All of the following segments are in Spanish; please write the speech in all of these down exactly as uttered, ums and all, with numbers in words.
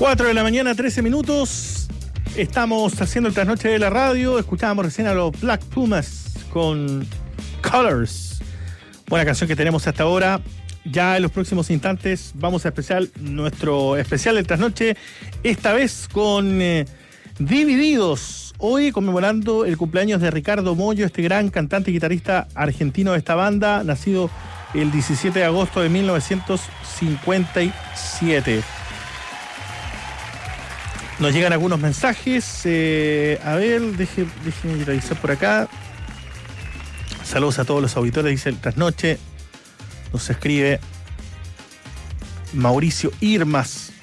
cuatro de la mañana, trece minutos. Estamos haciendo el trasnoche de la radio. Escuchábamos recién a los Black Pumas con Colors. Buena canción que tenemos hasta ahora. Ya en los próximos instantes vamos a especial nuestro especial del trasnoche. Esta vez con eh, Divididos. Hoy conmemorando el cumpleaños de Ricardo Mollo, este gran cantante y guitarrista argentino de esta banda, nacido el diecisiete de agosto de mil novecientos cincuenta y siete. Nos llegan algunos mensajes. Eh, a ver, deje, déjenme revisar por acá. Saludos a todos los auditores, dice el trasnoche. Nos escribe Mauricio Irmas,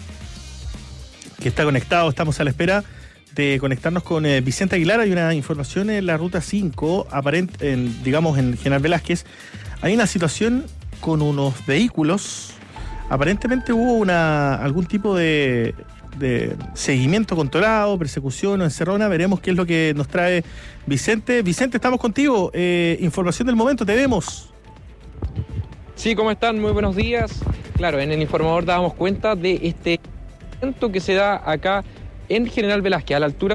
que está conectado. Estamos a la espera de conectarnos con eh, Vicente Aguilar. Hay una información en la ruta cinco, aparente, en, digamos en General Velázquez. Hay una situación con unos vehículos. Aparentemente hubo una algún tipo de, de seguimiento controlado, persecución o encerrona. Veremos qué es lo que nos trae Vicente. Vicente, estamos contigo. Eh, información del momento, te vemos. Sí, ¿cómo están? Muy buenos días. Claro, en el informador dábamos cuenta de este evento que se da acá en General Velázquez, a la altura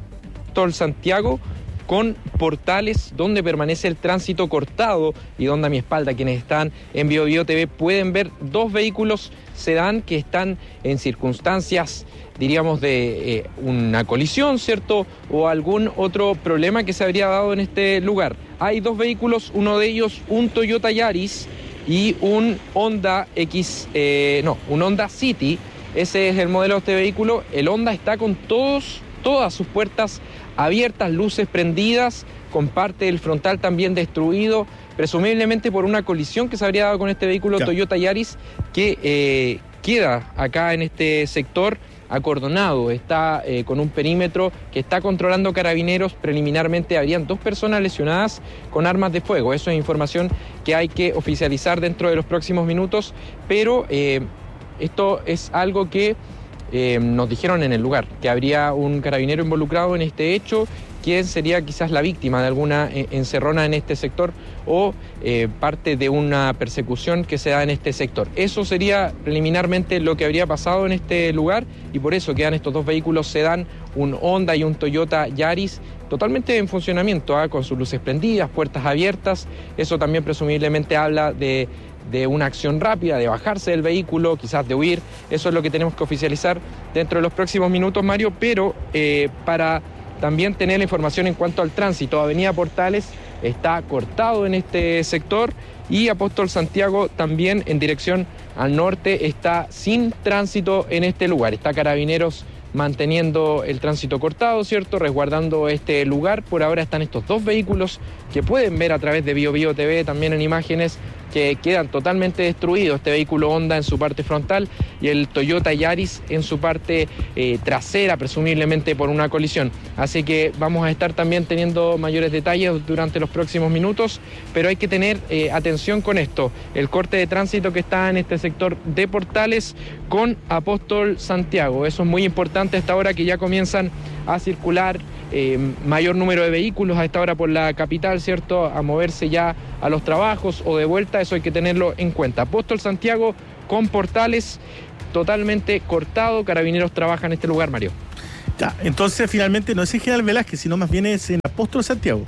de Apóstol Santiago, con portales donde permanece el tránsito cortado y donde a mi espalda, quienes están en Bio Bio T V, pueden ver dos vehículos sedán que están en circunstancias, diríamos, de eh, una colisión, ¿cierto? O algún otro problema que se habría dado en este lugar. Hay dos vehículos, uno de ellos un Toyota Yaris y un Honda X, eh, no, un Honda City. Ese es el modelo de este vehículo. El Honda está con todos, todas sus puertas abiertas, luces prendidas, con parte del frontal también destruido, presumiblemente por una colisión que se habría dado con este vehículo ya. Toyota Yaris, que eh, queda acá en este sector acordonado, está eh, con un perímetro que está controlando Carabineros. Preliminarmente habrían dos personas lesionadas con armas de fuego. Eso es información que hay que oficializar dentro de los próximos minutos, pero eh, esto es algo que eh, nos dijeron en el lugar, que habría un carabinero involucrado en este hecho, quien sería quizás la víctima de alguna encerrona en este sector o eh, parte de una persecución que se da en este sector. Eso sería preliminarmente lo que habría pasado en este lugar, y por eso quedan estos dos vehículos sedán, un Honda y un Toyota Yaris, totalmente en funcionamiento, ¿eh? Con sus luces prendidas, puertas abiertas. Eso también presumiblemente habla de, de una acción rápida, de bajarse del vehículo, quizás de huir. Eso es lo que tenemos que oficializar dentro de los próximos minutos, Mario, pero eh, para también tener la información en cuanto al tránsito. Avenida Portales está cortado en este sector y Apóstol Santiago también en dirección al norte está sin tránsito en este lugar. Está Carabineros manteniendo el tránsito cortado, ¿cierto? Resguardando este lugar. Por ahora están estos dos vehículos que pueden ver a través de Bio Bio T V, también en imágenes, que quedan totalmente destruidos. Este vehículo Honda en su parte frontal y el Toyota Yaris en su parte eh, trasera, presumiblemente por una colisión. Así que vamos a estar también teniendo mayores detalles durante los próximos minutos, pero hay que tener eh, atención con esto. El corte de tránsito que está en este sector de Portales con Apóstol Santiago. Eso es muy importante a esta hora, que ya comienzan a circular eh, mayor número de vehículos a esta hora por la capital, ¿cierto? A moverse ya a los trabajos o de vuelta. Eso hay que tenerlo en cuenta. Apóstol Santiago con Portales totalmente cortado. Carabineros trabaja en este lugar, Mario. Ya, entonces finalmente no es en General Velázquez, sino más bien es en Apóstol Santiago.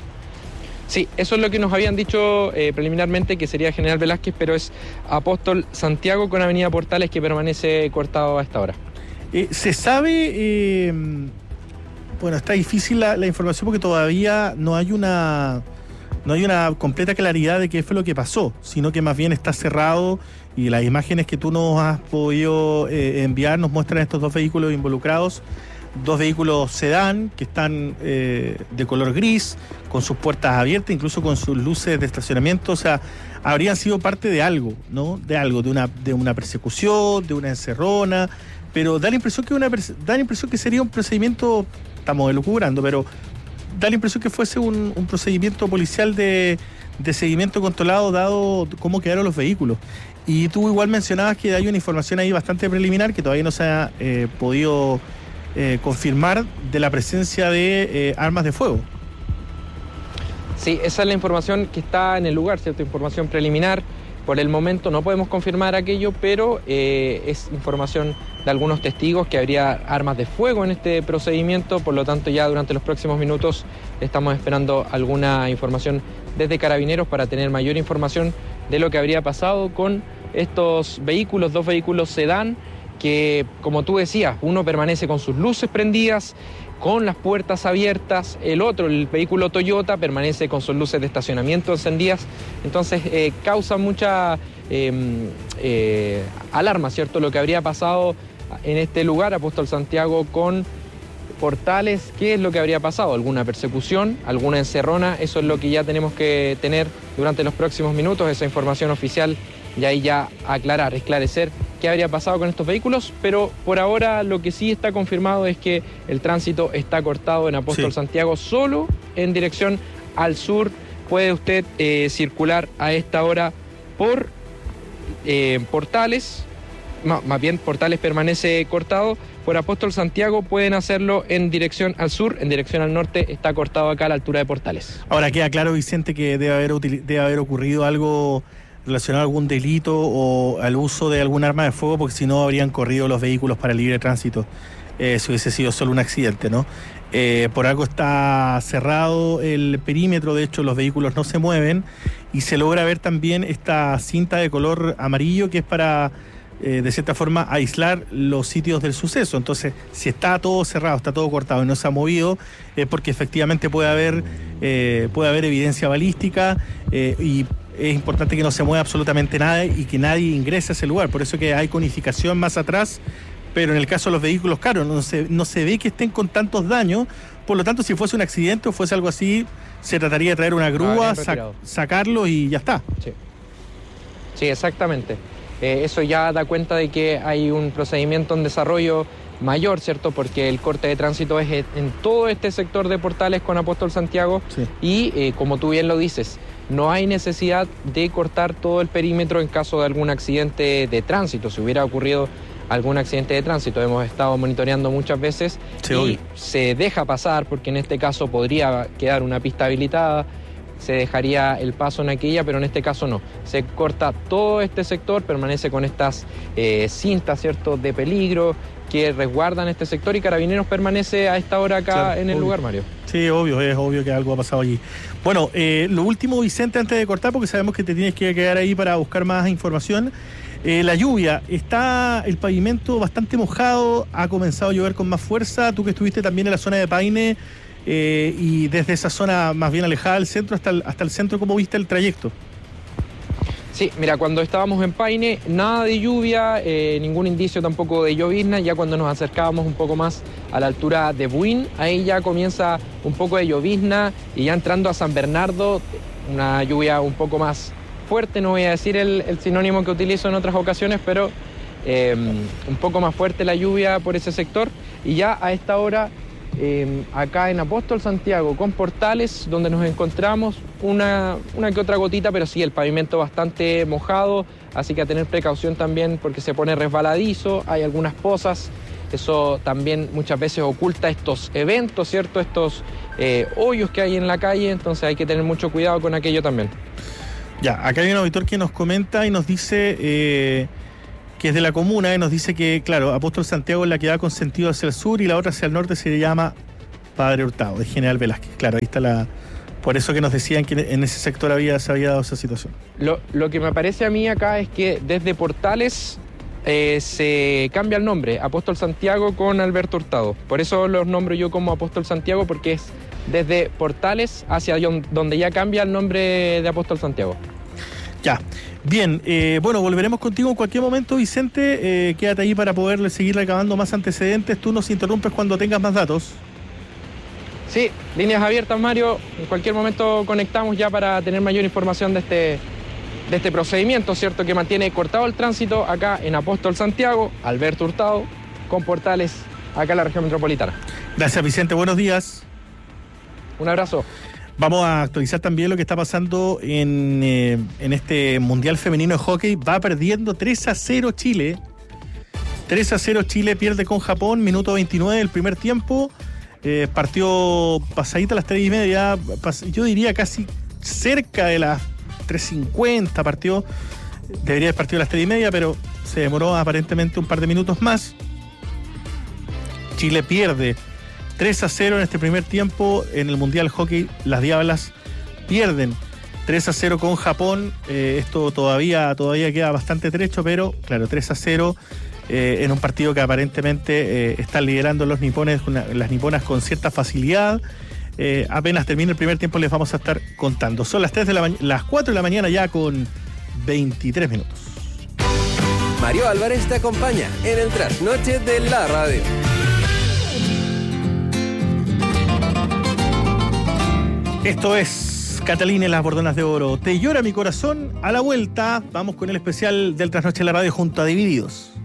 Sí, eso es lo que nos habían dicho eh, preliminarmente, que sería General Velázquez, pero es Apóstol Santiago con Avenida Portales, que permanece cortado a esta hora. Eh, ¿Se sabe? Eh, bueno, está difícil la, la información porque todavía no hay una no hay una completa claridad de qué fue lo que pasó, sino que más bien está cerrado, y las imágenes que tú nos has podido eh, enviar nos muestran estos dos vehículos involucrados. Dos vehículos sedán que están eh, de color gris, con sus puertas abiertas, incluso con sus luces de estacionamiento. O sea, habrían sido parte de algo, ¿no? De algo, de una, de una persecución, de una encerrona, pero da la impresión que una da la impresión que sería un procedimiento, estamos elucubrando, pero da la impresión que fuese un, un procedimiento policial de, de seguimiento controlado, dado cómo quedaron los vehículos. Y tú igual mencionabas que hay una información ahí bastante preliminar que todavía no se ha eh, podido Eh, confirmar de la presencia de eh, armas de fuego. Sí, esa es la información que está en el lugar, ¿cierto? Información preliminar Por el momento no podemos confirmar aquello, pero eh, es información de algunos testigos que habría armas de fuego en este procedimiento, por lo tanto ya durante los próximos minutos estamos esperando alguna información desde Carabineros para tener mayor información de lo que habría pasado con estos vehículos, dos vehículos sedán, que como tú decías, uno permanece con sus luces prendidas, con las puertas abiertas, el otro, el vehículo Toyota, permanece con sus luces de estacionamiento encendidas, entonces eh, causa mucha eh, eh, alarma, ¿cierto?, lo que habría pasado en este lugar, Apóstol Santiago, con Portales. ¿Qué es lo que habría pasado? ¿Alguna persecución? ¿Alguna encerrona? Eso es lo que ya tenemos que tener durante los próximos minutos, esa información oficial, y ahí ya aclarar, esclarecer qué habría pasado con estos vehículos, pero por ahora lo que sí está confirmado es que el tránsito está cortado en Apóstol sí. Santiago, solo en dirección al sur. Puede usted eh, circular a esta hora por eh, Portales, no, más bien Portales permanece cortado. Por Apóstol Santiago pueden hacerlo en dirección al sur, en dirección al norte está cortado acá a la altura de Portales. Ahora queda claro, Vicente, que debe haber, debe haber ocurrido algo relacionado a algún delito o al uso de algún arma de fuego, porque si no habrían corrido los vehículos para el libre tránsito, eh, si hubiese sido solo un accidente, ¿no? Eh, por algo está cerrado el perímetro, de hecho los vehículos no se mueven y se logra ver también esta cinta de color amarillo que es para, eh, de cierta forma, aislar los sitios del suceso. Entonces, si está todo cerrado, está todo cortado y no se ha movido, es porque efectivamente puede haber, eh, puede haber evidencia balística eh, y es importante que no se mueva absolutamente nada y que nadie ingrese a ese lugar. Por eso que hay conificación más atrás, pero en el caso de los vehículos, claro, no se, no se ve que estén con tantos daños. Por lo tanto, si fuese un accidente o fuese algo así, se trataría de traer una grúa, ah, sac, sacarlo y ya está. Sí, sí, exactamente. Eh, eso ya da cuenta de que hay un procedimiento en desarrollo mayor, ¿cierto? Porque el corte de tránsito es en todo este sector de Portales con Apóstol Santiago sí. y, eh, como tú bien lo dices, no hay necesidad de cortar todo el perímetro en caso de algún accidente de tránsito. Si hubiera ocurrido algún accidente de tránsito, hemos estado monitoreando muchas veces sí, y obvio. Se deja pasar porque en este caso podría quedar una pista habilitada, se dejaría el paso en aquella, pero en este caso no. Se corta todo este sector, permanece con estas eh, cintas, ¿cierto?, de peligro que resguardan este sector y Carabineros permanece a esta hora acá claro, en el obvio. lugar, Mario. Sí, obvio, es obvio que algo ha pasado allí. Bueno, eh, lo último, Vicente, antes de cortar, porque sabemos que te tienes que quedar ahí para buscar más información. Eh, la lluvia, está el pavimento bastante mojado, ha comenzado a llover con más fuerza. Tú que estuviste también en la zona de Paine eh, y desde esa zona más bien alejada del centro hasta el, hasta el centro, ¿cómo viste el trayecto? Sí, mira, cuando estábamos en Paine, nada de lluvia, eh, ningún indicio tampoco de llovizna. Ya cuando nos acercábamos un poco más a la altura de Buin, ahí ya comienza un poco de llovizna y ya entrando a San Bernardo, una lluvia un poco más fuerte, no voy a decir el, el sinónimo que utilizo en otras ocasiones, pero eh, un poco más fuerte la lluvia por ese sector. Y ya a esta hora, eh, acá en Apóstol Santiago, con Portales, donde nos encontramos, una, una que otra gotita, pero sí, el pavimento bastante mojado, así que a tener precaución también porque se pone resbaladizo, hay algunas pozas, eso también muchas veces oculta estos eventos, ¿cierto?, estos eh, hoyos que hay en la calle, entonces hay que tener mucho cuidado con aquello también. Ya, acá hay un auditor que nos comenta y nos dice eh, que es de la comuna y nos dice que, claro, Apóstol Santiago es la que va con sentido hacia el sur y la otra hacia el norte se llama Padre Hurtado, de General Velázquez. Claro, ahí está la... Por eso que nos decían que en ese sector había, se había dado esa situación. Lo, lo que me parece a mí acá es que desde Portales eh, se cambia el nombre, Apóstol Santiago con Alberto Hurtado. Por eso los nombro yo como Apóstol Santiago, porque es desde Portales hacia donde ya cambia el nombre de Apóstol Santiago. Ya, bien, eh, bueno, volveremos contigo en cualquier momento, Vicente, eh, quédate ahí para poderle seguir recabando más antecedentes, tú nos interrumpes cuando tengas más datos. Sí, líneas abiertas, Mario, en cualquier momento conectamos ya para tener mayor información de este, de este procedimiento, ¿cierto?, que mantiene cortado el tránsito acá en Apóstol Santiago, Alberto Hurtado, con Portales, acá en la región metropolitana. Gracias, Vicente, buenos días. Un abrazo. Vamos a actualizar también lo que está pasando en, eh, en este Mundial Femenino de Hockey. Va perdiendo tres a cero Chile. tres a cero Chile pierde con Japón, minuto veintinueve del primer tiempo. Eh, partió pasadita a las tres y media, pas, yo diría casi cerca de las tres cincuenta partió. Debería haber partido a las tres y media, pero se demoró aparentemente un par de minutos más. Chile pierde tres a cero en este primer tiempo en el Mundial Hockey. Las Diablas pierden tres a cero con Japón. Eh, esto todavía, todavía queda bastante trecho, pero claro, tres a cero eh, en un partido que aparentemente eh, están liderando los nipones, una, las niponas con cierta facilidad. Eh, apenas termine el primer tiempo les vamos a estar contando. Son las tres de la ma- las cuatro de la mañana ya con veintitrés minutos. Mario Álvarez te acompaña en el trasnoche de la radio. Esto es Catalina y las Bordonas de Oro. Te llora mi corazón. A la vuelta vamos con el especial del Trasnoche de la Radio junto a Divididos.